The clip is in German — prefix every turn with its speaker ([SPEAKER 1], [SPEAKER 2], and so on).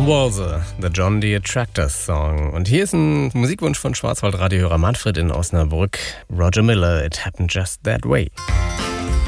[SPEAKER 1] Walser, The John Deere Tractors Song. Und hier ist ein Musikwunsch von Schwarzwaldradiohörer Manfred in Osnabrück. Roger Miller, It Happened Just That Way.